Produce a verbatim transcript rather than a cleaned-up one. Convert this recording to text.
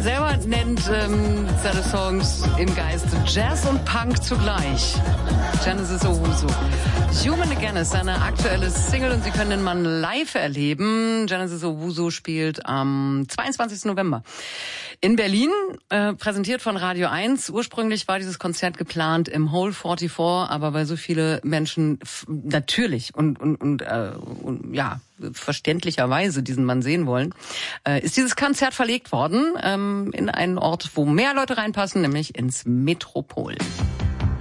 selber nennt ähm, seine Songs im Geiste Jazz und Punk zugleich. Genesis Owusu. Human Again ist seine aktuelle Single und Sie können den Mann live erleben. Genesis Owusu spielt am zweiundzwanzigsten November in Berlin, äh, präsentiert von Radio eins. Ursprünglich war dieses Konzert geplant im Hole vierundvierzig, aber weil so viele Menschen f- natürlich und, und, und, äh, und ja, verständlicherweise diesen Mann sehen wollen, äh, ist dieses Konzert verlegt worden ähm, in einen Ort, wo mehr Leute reinpassen, nämlich ins Metropol.